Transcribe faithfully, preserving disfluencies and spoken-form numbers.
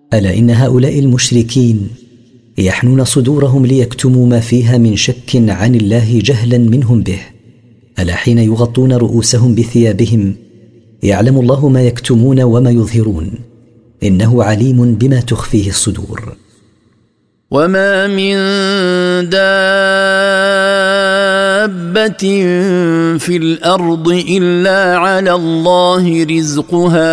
ألا إن هؤلاء المشركين يحنون صدورهم ليكتموا ما فيها من شك عن الله جهلا منهم به. ألا حين يغطون رؤوسهم بثيابهم يعلم الله ما يكتمون وما يظهرون، إنه عليم بما تخفيه الصدور. وما من دابة في الأرض إلا على الله رزقها